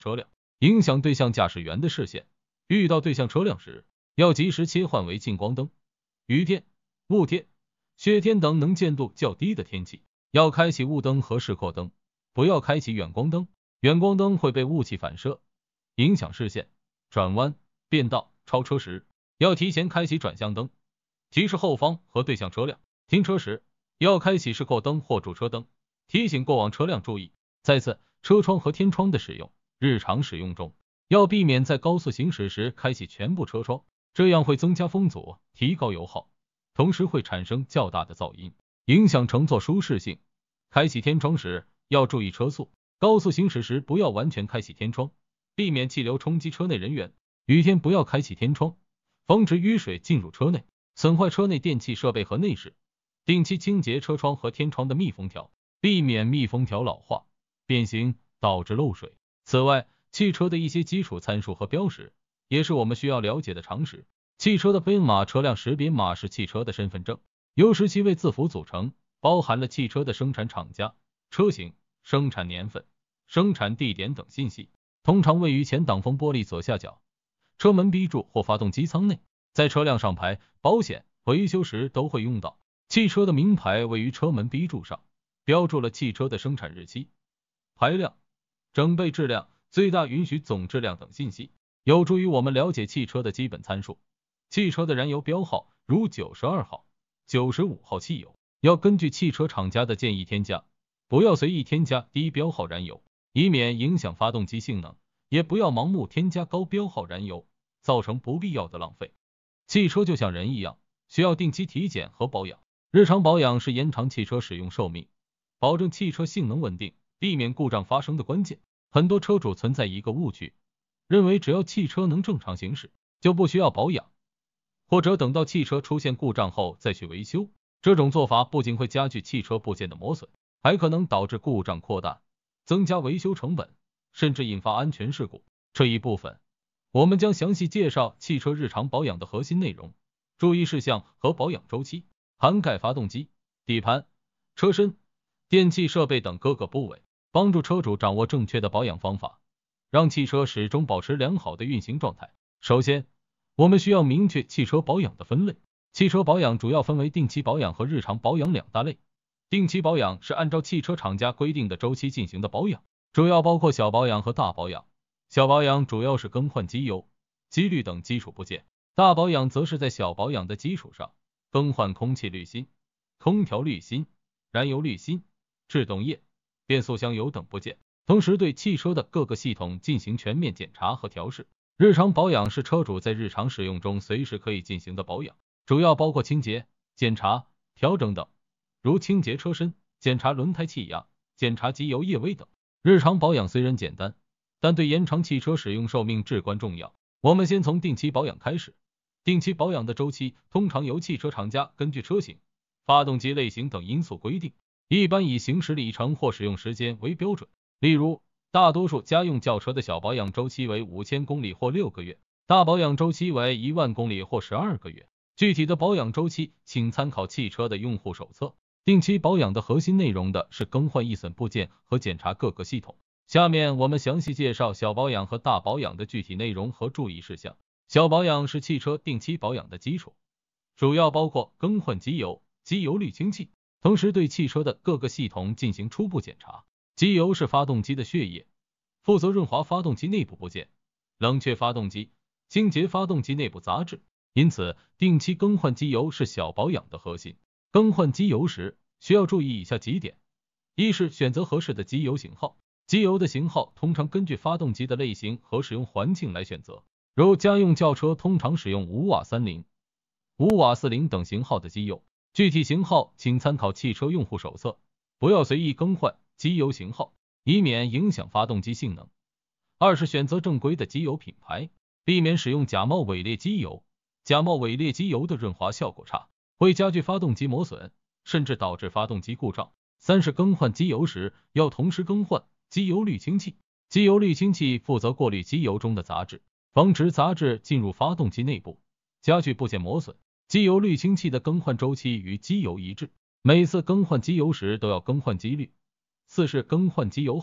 车辆，影响对向驾驶员的视线。遇到对向车辆时，要及时切换为近光灯。雨天、雾天、雪天等能见度较低的天气，要开启雾灯和示廓灯，不要开启远光灯。远光灯会被雾气反射，影响视线。转弯、变道、超车时，要提前开启转向灯，提示后方和对向车辆。停车时，要开启示廓灯或驻车灯，提醒过往车辆注意。再次，车窗和天窗的使用，日常使用中要避免在高速行驶时开启全部车窗，这样会增加风阻，提高油耗，同时会产生较大的噪音，影响乘坐舒适性。开启天窗时要注意车速，高速行驶时不要完全开启天窗，避免气流冲击车内人员。雨天不要开启天窗，防止雨水进入车内，损坏车内电气设备和内饰。定期清洁车窗和天窗的密封条，避免密封条老化、变形导致漏水。此外，汽车的一些基础参数和标识也是我们需要了解的常识。汽车的编码车辆识别码是汽车的身份证，由17位字符组成，包含了汽车的生产厂家、车型、生产年份、生产地点等信息，通常位于前挡风玻璃左下角、车门 B 柱或发动机舱内。在车辆上牌、保险、维修时都会用到。汽车的名牌位于车门 B 柱上，标注了汽车的生产日期、排量、整备质量、最大允许总质量等信息，有助于我们了解汽车的基本参数。汽车的燃油标号如92号、95号汽油，要根据汽车厂家的建议添加，不要随意添加低标号燃油，以免影响发动机性能，也不要盲目添加高标号燃油，造成不必要的浪费。汽车就像人一样，需要定期体检和保养。日常保养是延长汽车使用寿命，保证汽车性能稳定，避免故障发生的关键。很多车主存在一个误区，认为只要汽车能正常行驶，就不需要保养，或者等到汽车出现故障后再去维修。这种做法不仅会加剧汽车部件的磨损，还可能导致故障扩大，增加维修成本，甚至引发安全事故。这一部分，我们将详细介绍汽车日常保养的核心内容、注意事项和保养周期，涵盖发动机、底盘、车身、电气设备等各个部位，帮助车主掌握正确的保养方法，让汽车始终保持良好的运行状态。首先，我们需要明确汽车保养的分类。汽车保养主要分为定期保养和日常保养两大类。定期保养是按照汽车厂家规定的周期进行的保养，主要包括小保养和大保养。小保养主要是更换机油、机滤等基础部件，大保养则是在小保养的基础上更换空气滤芯、空调滤芯、燃油滤芯、制动液、变速箱油等部件，同时对汽车的各个系统进行全面检查和调试。日常保养是车主在日常使用中随时可以进行的保养，主要包括清洁、检查、调整等，如清洁车身、检查轮胎气压、检查机油液位等。日常保养虽然简单，但对延长汽车使用寿命至关重要。我们先从定期保养开始。定期保养的周期通常由汽车厂家根据车型、发动机类型等因素规定，一般以行驶里程或使用时间为标准。例如，大多数家用轿车的小保养周期为5000公里或6个月，大保养周期为10000公里或12个月。具体的保养周期请参考汽车的用户手册。定期保养的核心内容的是更换易损部件和检查各个系统。下面我们详细介绍小保养和大保养的具体内容和注意事项。小保养是汽车定期保养的基础，主要包括更换机油、机油滤清器，同时对汽车的各个系统进行初步检查。机油是发动机的血液，负责润滑发动机内部部件，冷却发动机，清洁发动机内部杂质，因此定期更换机油是小保养的核心。更换机油时需要注意以下几点：一是选择合适的机油型号，机油的型号通常根据发动机的类型和使用环境来选择，如家用轿车通常使用5瓦30、5瓦40等型号的机油，具体型号请参考汽车用户手册，不要随意更换机油型号，以免影响发动机性能。二是选择正规的机油品牌，避免使用假冒伪劣机油。假冒伪劣机油的润滑效果差，会加剧发动机磨损，甚至导致发动机故障。三是更换机油时要同时更换机油滤清器。机油滤清器负责过滤机油中的杂质，防止杂质进入发动机内部，加剧部件磨损。机油滤清器的更换周期与机油一致，每次更换机油时都要更换机滤。四是更换机油后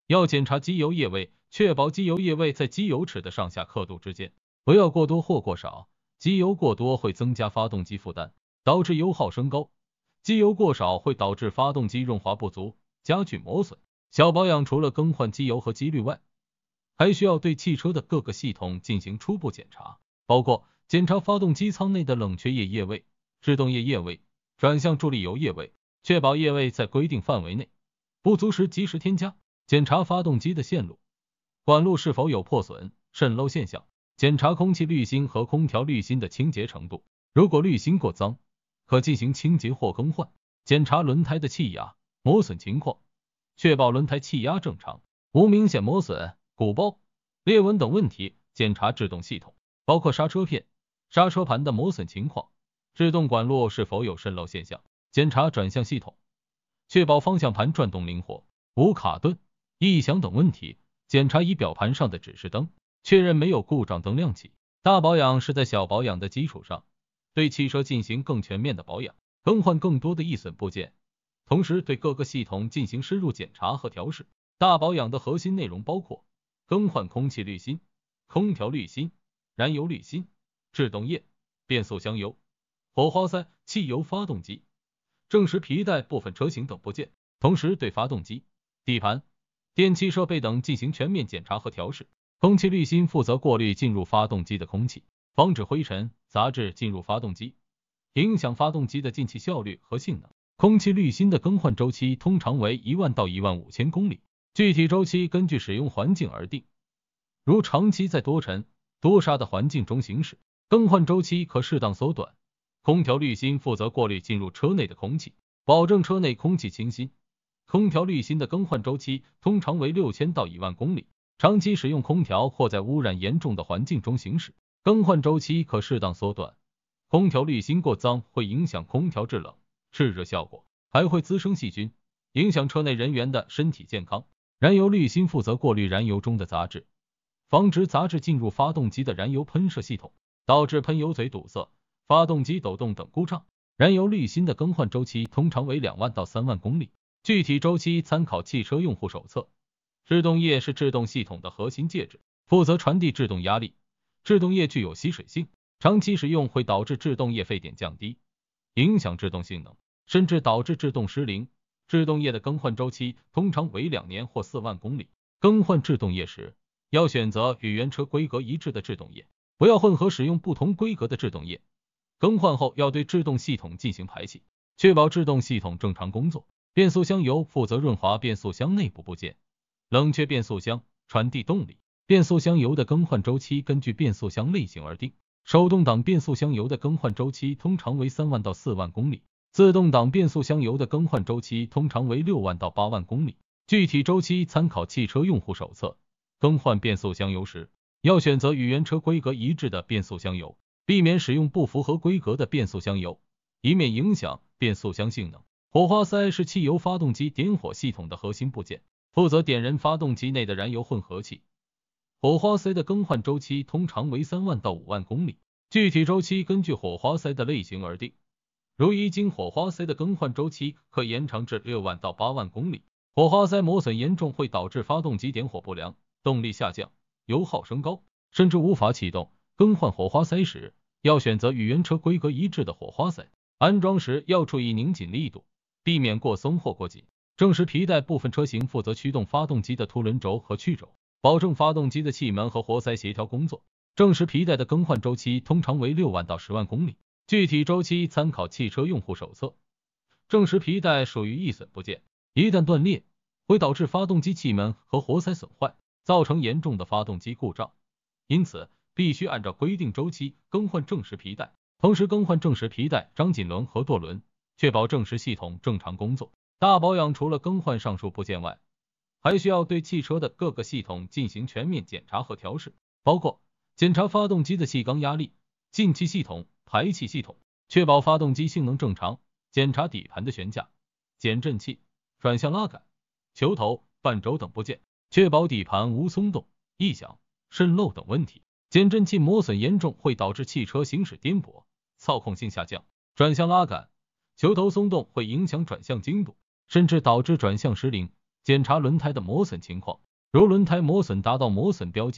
要检查机油液位，确保机油液位在机油尺的上下刻度之间，不要过多或过少。机油过多会增加发动机负担，导致油耗升高；机油过少会导致发动机润滑不足，加剧磨损。小保养除了更换机油和机滤外，还需要对汽车的各个系统进行初步检查，包括检查发动机舱内的冷却液液位、制动液液位、转向助力油液位，确保液位在规定范围内，不足时及时添加。检查发动机的线路、管路是否有破损、渗漏现象，检查空气滤芯和空调滤芯的清洁程度，如果滤芯过脏，可进行清洁或更换。检查轮胎的气压、磨损情况，确保轮胎气压正常，无明显磨损、鼓包、裂纹等问题。检查制动系统，包括刹车片、刹车盘的磨损情况，制动管路是否有渗漏现象。检查转向系统，确保方向盘转动灵活，无卡顿、异响等问题。检查仪表盘上的指示灯，确认没有故障灯亮起。大保养是在小保养的基础上，对汽车进行更全面的保养，更换更多的易损部件，同时对各个系统进行深入检查和调试。大保养的核心内容包括更换空气滤芯、空调滤芯、燃油滤芯、制动液、变速箱油、火花塞、汽油发动机、正时皮带部分车型等部件，同时对发动机、底盘、电气设备等进行全面检查和调试。空气滤芯负责过滤进入发动机的空气，防止灰尘、杂质进入发动机，影响发动机的进气效率和性能。空气滤芯的更换周期通常为10000到15000公里，具体周期根据使用环境而定。如长期在多尘、多沙的环境中行驶，更换周期可适当缩短。空调滤芯负责过滤进入车内的空气，保证车内空气清新。空调滤芯的更换周期通常为6000到10000公里。长期使用空调或在污染严重的环境中行驶，更换周期可适当缩短。空调滤芯过脏会影响空调制冷、制热效果，还会滋生细菌，影响车内人员的身体健康。燃油滤芯负责过滤燃油中的杂质，防止杂质进入发动机的燃油喷射系统，导致喷油嘴堵塞、发动机抖动等故障。燃油滤芯的更换周期通常为20000到3万公里，具体周期参考汽车用户手册。制动液是制动系统的核心介质，负责传递制动压力。制动液具有吸水性，长期使用会导致制动液沸点降低，影响制动性能，甚至导致制动失灵。制动液的更换周期通常为2年或4万公里。更换制动液时，要选择与原车规格一致的制动液，不要混合使用不同规格的制动液。更换后要对制动系统进行排气，确保制动系统正常工作。变速箱油负责润滑变速箱内部部件，冷却变速箱，传递动力。变速箱油的更换周期根据变速箱类型而定，手动挡变速箱油的更换周期通常为3万到4万公里，自动挡变速箱油的更换周期通常为6万到8万公里，具体周期参考汽车用户手册。更换变速箱油时，要选择与原车规格一致的变速箱油，避免使用不符合规格的变速箱油，以免影响变速箱性能。火花塞是汽油发动机点火系统的核心部件，负责点燃发动机内的燃油混合气。火花塞的更换周期通常为3万到5万公里，具体周期根据火花塞的类型而定。如一经火花塞的更换周期可延长至6万到8万公里。火花塞磨损严重会导致发动机点火不良，动力下降，油耗升高，甚至无法启动。更换火花塞时，要选择与原车规格一致的火花塞。安装时要注意拧紧力度，避免过松或过紧。正时皮带部分车型负责驱动发动机的凸轮轴和曲轴，保证发动机的气门和活塞协调工作。正时皮带的更换周期通常为6万到10万公里，具体周期参考汽车用户手册。正时皮带属于易损部件，一旦断裂，会导致发动机气门和活塞损坏，造成严重的发动机故障，因此必须按照规定周期更换正时皮带，同时更换正时皮带、张紧轮和舵轮，确保正时系统正常工作。大保养除了更换上述部件外，还需要对汽车的各个系统进行全面检查和调试，包括检查发动机的气缸压力、进气系统、排气系统，确保发动机性能正常；检查底盘的悬架、减震器、转向拉杆、球头、半轴等部件，确保底盘无松动、异响、渗漏等问题。减震器磨损严重会导致汽车行驶颠簸、操控性下降；转向拉杆、球头松动会影响转向精度，甚至导致转向失灵。 检查轮胎的磨损情况，如轮胎磨损达到磨损标记